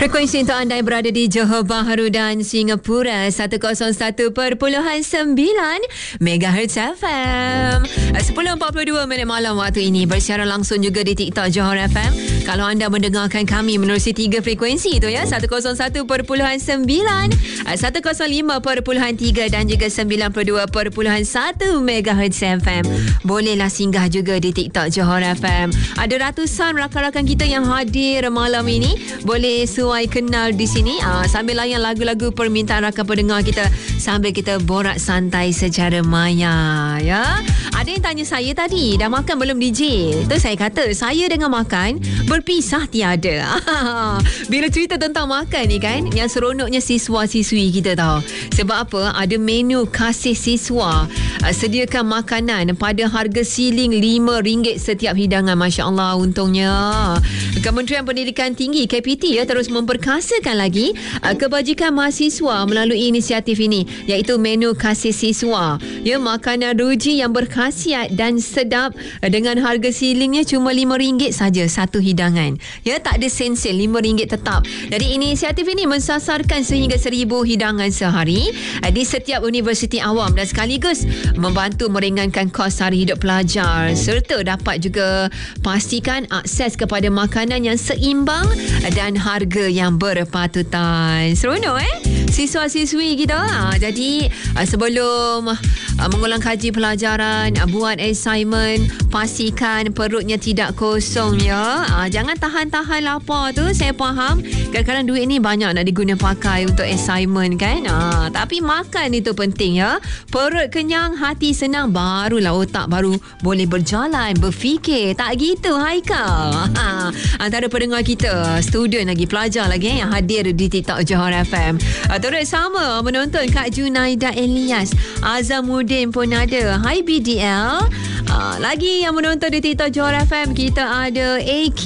Frekuensi untuk anda yang berada di Johor Bahru dan Singapura 101.9 MHz FM. 10.42 minit malam waktu ini, bersiaran langsung juga di TikTok Johor FM. Kalau anda mendengarkan kami menerusi 3 frekuensi itu ya, 101.9, 105.3 dan juga 92.1 MHz FM. Bolehlah singgah juga di TikTok Johor FM. Ada ratusan rakan-rakan kita yang hadir malam ini. Boleh suai kenal di sini sambil layan lagu-lagu permintaan rakan pendengar kita sambil kita borak santai secara maya ya. Ada yang tanya saya tadi, dah makan belum DJ? Tu saya kata, saya dengan makan berpisah tiada. Bila cerita tentang makan ni kan, yang seronoknya siswa-siswi kita tahu. Sebab apa? Ada menu kasih siswa. Sediakan makanan pada harga siling RM5 setiap hidangan. Masya Allah, untungnya Kementerian Pendidikan Tinggi KPT ya terus memperkasakan lagi kebajikan mahasiswa melalui inisiatif ini, iaitu menu kasih siswa ya, makanan ruji yang berkhasiat dan sedap dengan harga silingnya cuma RM5 saja satu hidangan ya, tak ada sen-sen, RM5 tetap. Jadi inisiatif ini mensasarkan sehingga 1,000 hidangan sehari di setiap universiti awam dan sekaligus membantu meringankan kos sara hidup pelajar serta dapat juga pastikan akses kepada makanan yang seimbang dan harga yang berpatutan. Seronok siswa-siswi kita. Jadi sebelum mengulang kaji pelajaran, buat assignment, pastikan perutnya tidak kosong ya. Jangan tahan-tahan lapar tu. Saya faham kadang-kadang duit ni banyak nak diguna pakai untuk assignment kan. Tapi makan itu penting ya. Perut kenyang, hati senang, barulah otak baru boleh berjalan, berfikir. Tak gitu Haikal. Antara pendengar kita, student lagi, pelajar lagi yang hadir di TikTok Johor FM. Turut sama menonton Kak Junaida Elias, Azamuddin pun ada. Hai BDL. Lagi yang menonton di TikTok Johor FM, kita ada AQ,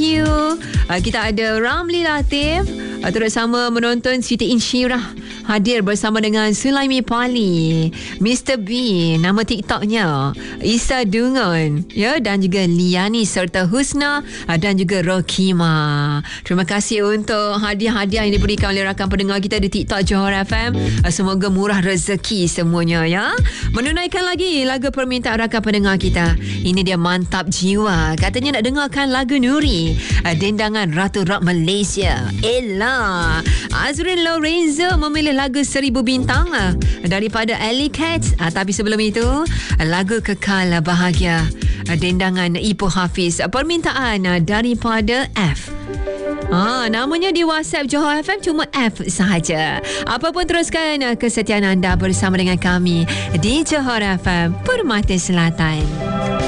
kita ada Ramli Latif. Turut sama menonton Siti Insyirah hadir bersama dengan Sulaimi Pali, Mr. B, nama TikToknya Isa Dungon ya, dan juga Liani serta Husna dan juga Rokima. Terima kasih untuk hadiah-hadiah yang diberikan oleh rakan pendengar kita di TikTok Johor FM. Semoga murah rezeki semuanya ya. Menunaikan lagi lagu permintaan rakan pendengar kita. Ini dia Mantap Jiwa. Katanya nak dengarkan lagu Nuri, dendangan Ratu Rock Malaysia, Ella. Azrin Lorenzo memilih lagu 1000 Bintang daripada Alley Cats. Tapi sebelum itu, lagu Kekal Bahagia, dendangan Ipoh Hafiz, permintaan daripada F. Namanya di WhatsApp Johor FM cuma F sahaja. Apa pun teruskan kesetiaan anda bersama dengan kami di Johor FM Permata Selatan.